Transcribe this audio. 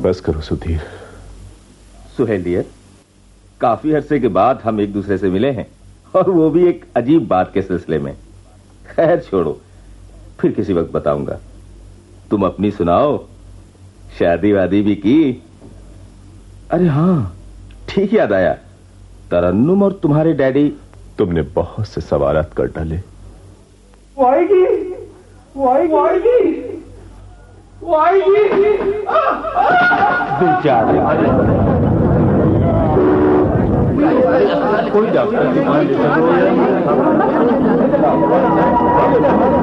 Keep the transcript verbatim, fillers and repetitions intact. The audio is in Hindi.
बस करो सुधीर। सुहेल डियर, काफी अरसे के बाद हम एक दूसरे से मिले हैं, और वो भी एक अजीब बात के सिलसिले में। खैर छोड़ो, फिर किसी वक्त बताऊंगा। तुम अपनी सुनाओ, शादी वादी भी की? अरे हाँ, ठीक याद आया, तरन्नुम और तुम्हारे डैडी। तुमने बहुत से सवालात कर डाले। वाइगी, वाइगी, वाइगी, बेचारे, कोई डॉक्टर